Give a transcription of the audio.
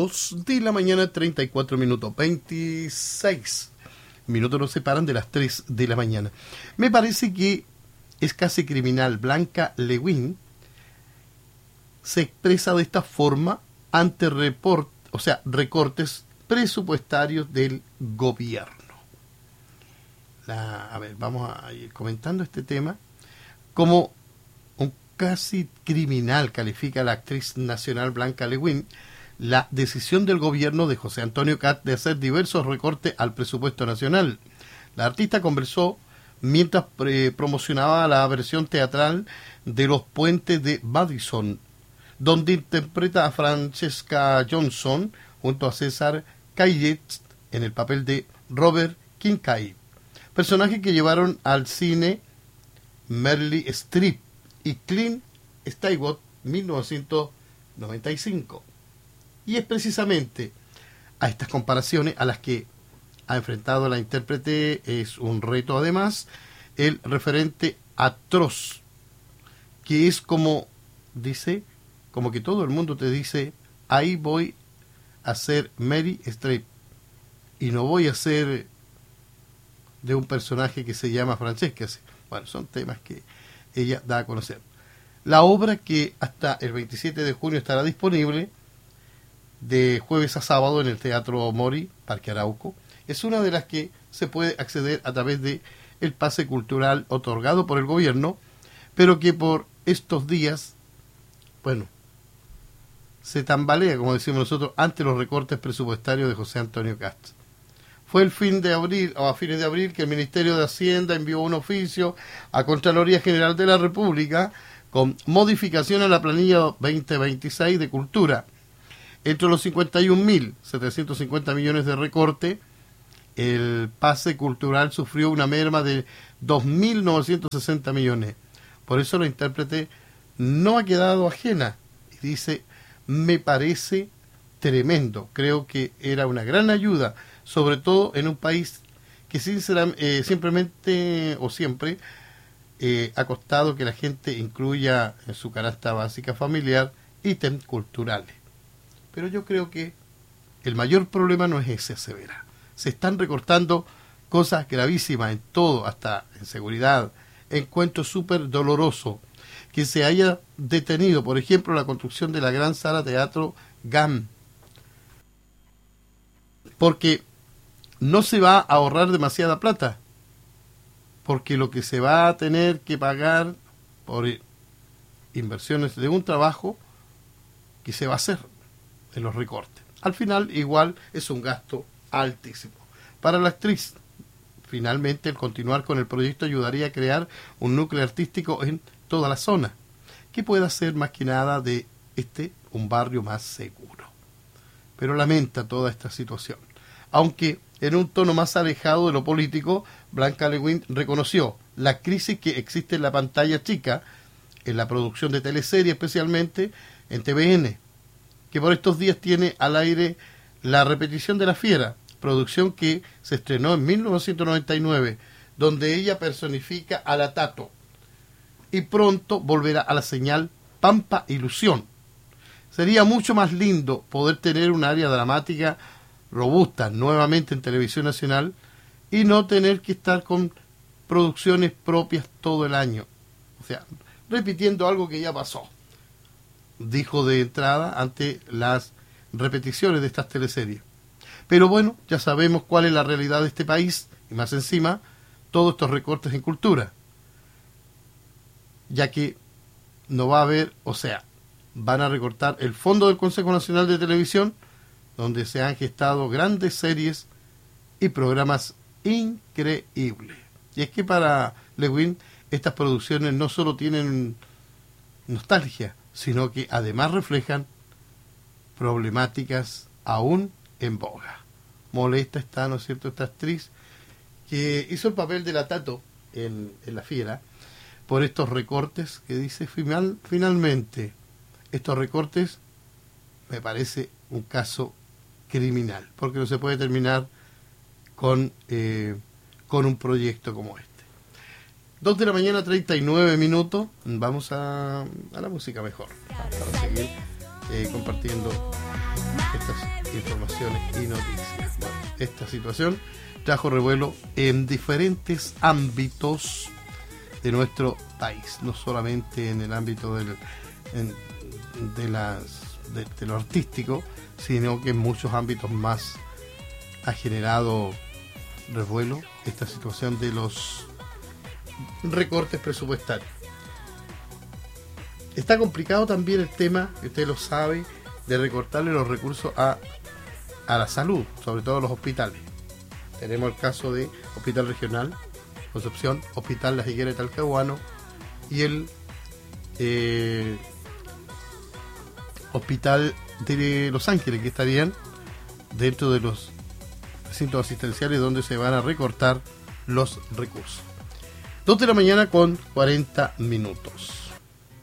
2 de la mañana, 34 minutos, 26 minutos nos separan de las 3 de la mañana. Me parece que es casi criminal. Blanca Lewin se expresa de esta forma ante recortes presupuestarios del gobierno. Vamos a ir comentando este tema. Como un casi criminal califica la actriz nacional Blanca Lewin la decisión del gobierno de José Antonio Kast de hacer diversos recortes al presupuesto nacional. La artista conversó mientras promocionaba la versión teatral de Los Puentes de Madison, donde interpreta a Francesca Johnson junto a César Caillet en el papel de Robert Kincaid, personaje que llevaron al cine Meryl Streep y Clint Eastwood 1995. Y es precisamente a estas comparaciones a las que ha enfrentado la intérprete. Es un reto además el referente atroz, que es como que todo el mundo te dice: ahí voy a ser Meryl Streep y no voy a ser de un personaje que se llama Francesca. Bueno, son temas que ella da a conocer. La obra, que hasta el 27 de junio estará disponible de jueves a sábado en el Teatro Mori, Parque Arauco, es una de las que se puede acceder a través de el pase cultural otorgado por el gobierno, pero que por estos días, se tambalea, como decimos nosotros, ante los recortes presupuestarios de José Antonio Kast. Fue a fines de abril que el Ministerio de Hacienda envió un oficio a Contraloría General de la República con modificación a la planilla 2026 de Cultura. Entre los 51.750 millones de recorte, el pase cultural sufrió una merma de 2.960 millones. Por eso la intérprete no ha quedado ajena y dice: me parece tremendo, creo que era una gran ayuda, sobre todo en un país que siempre ha costado que la gente incluya en su canasta básica familiar ítems culturales. Pero yo creo que el mayor problema no es ese, asevera. Se están recortando cosas gravísimas en todo, hasta en seguridad. Encuentro súper doloroso que se haya detenido, por ejemplo, la construcción de la gran sala teatro GAM, porque no se va a ahorrar demasiada plata, porque lo que se va a tener que pagar por inversiones de un trabajo que se va a hacer en los recortes. Al final, igual es un gasto altísimo. Para la actriz, finalmente, el continuar con el proyecto ayudaría a crear un núcleo artístico en toda la zona, que pueda hacer más que nada de un barrio más seguro. Pero lamenta toda esta situación. Aunque en un tono más alejado de lo político, Blanca Lewin reconoció la crisis que existe en la pantalla chica, en la producción de teleseries, especialmente en TVN, que por estos días tiene al aire La repetición de La Fiera, producción que se estrenó en 1999, donde ella personifica a la Tato, y pronto volverá a la señal Pampa Ilusión. Sería mucho más lindo poder tener un área dramática robusta nuevamente en Televisión Nacional y no tener que estar con producciones propias todo el año. O sea, repitiendo algo que ya pasó, dijo de entrada ante las repeticiones de estas teleseries. Pero bueno, ya sabemos cuál es la realidad de este país, y más encima, todos estos recortes en cultura, ya que no va a haber, van a recortar el fondo del Consejo Nacional de Televisión, donde se han gestado grandes series y programas increíbles. Y es que para Lewin estas producciones no solo tienen nostalgia, sino que además reflejan problemáticas aún en boga. Molesta está, ¿no es cierto?, esta actriz que hizo el papel de la Tato en La Fiera por estos recortes que dice finalmente. Estos recortes me parece un caso criminal, porque no se puede terminar con un proyecto como este. 2 de la mañana, 39 minutos. Vamos a la música mejor, para seguir compartiendo estas informaciones y noticias. Bueno, esta situación trajo revuelo en diferentes ámbitos de nuestro país, no solamente en el ámbito de lo artístico, sino que en muchos ámbitos más ha generado revuelo esta situación de los recortes presupuestarios. Está complicado también el tema, que usted lo sabe, de recortarle los recursos a la salud, sobre todo a los hospitales. Tenemos el caso de Hospital Regional Concepción, Hospital Las Higueras de Talcahuano y el Hospital de Los Ángeles, que estarían dentro de los recintos asistenciales donde se van a recortar los recursos. 2 de la mañana con 40 minutos.